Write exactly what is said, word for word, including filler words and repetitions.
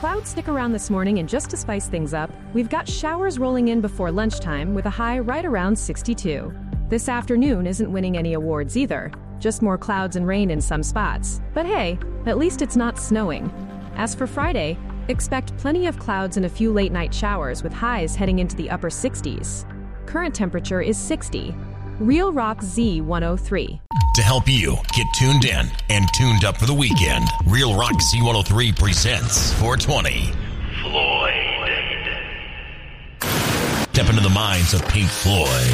clouds stick around this morning, and just to spice things up, we've got showers rolling in before lunchtime with a high right around sixty-two. This afternoon isn't winning any awards either, just more clouds and rain in some spots. But hey, at least it's not snowing. As for Friday, expect plenty of clouds and a few late-night showers with highs heading into the upper sixties. Current temperature is sixty. Real Rock Z one oh three. To help you get tuned in and tuned up for the weekend, Real Rock Z one oh three presents four twenty. Floyd. Step into the minds of Pink Floyd.